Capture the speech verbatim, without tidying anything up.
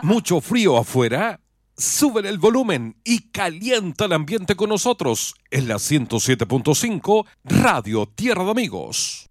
¿Mucho frío afuera? Sube el volumen y calienta el ambiente con nosotros en la ciento siete punto cinco Radio Tierra de Amigos.